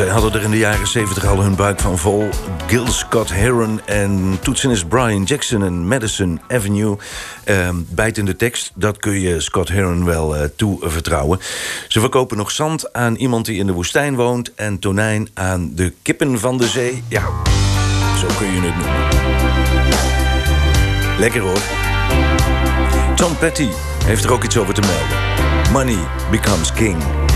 Zij hadden er in de jaren 70 al hun buik van vol. Gil Scott-Heron en toetsenist Brian Jackson en Madison Avenue. Bijtende tekst, dat kun je Scott-Heron wel toevertrouwen. Ze verkopen nog zand aan iemand die in de woestijn woont en tonijn aan de kippen van de zee. Ja, zo kun je het noemen. Lekker hoor. Tom Petty heeft er ook iets over te melden. Money becomes king.